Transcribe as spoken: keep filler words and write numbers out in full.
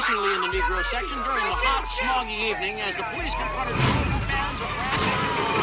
increasingly in the Negro section during the hot, smoggy evening as the police confronted the bands of